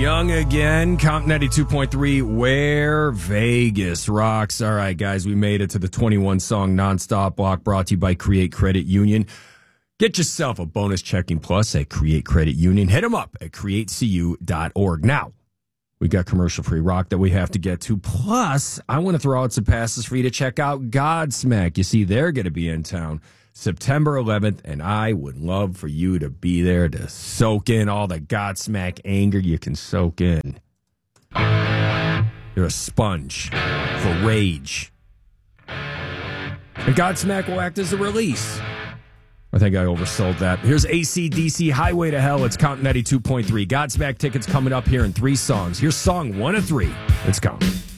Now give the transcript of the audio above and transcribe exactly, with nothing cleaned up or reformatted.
Young again. Comp ninety-two point three, where Vegas rocks. All right, guys, we made it to the twenty-one song nonstop block brought to you by Create Credit Union. Get yourself a bonus checking plus at Create Credit Union. Hit them up at create c u dot org. Now, we got commercial-free rock that we have to get to. Plus, I want to throw out some passes for you to check out Godsmack. You see, they're going to be in town September eleventh, and I would love for you to be there to soak in all the Godsmack anger you can soak in. You're a sponge for rage. And Godsmack will act as a release. I think I oversold that. Here's A C D C, Highway to Hell. It's Count ninety-two point three. Godsmack tickets coming up here in three songs. Here's song one of three. It's coming.